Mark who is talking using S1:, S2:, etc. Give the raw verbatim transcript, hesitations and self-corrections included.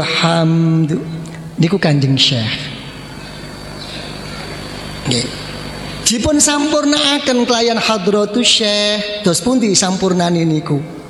S1: Hamdu niku Kanjeng Syekh. Nggih. Dipun sampurnaaken kelayan hadratus Syekh. Dos pundi sampurnane niku?